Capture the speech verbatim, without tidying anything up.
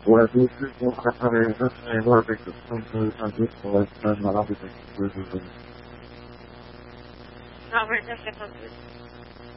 ويدوس وخطر يدوس عبارك الصنف يدوس ويستان مرابط الصنف. Robert, that's the conclusion.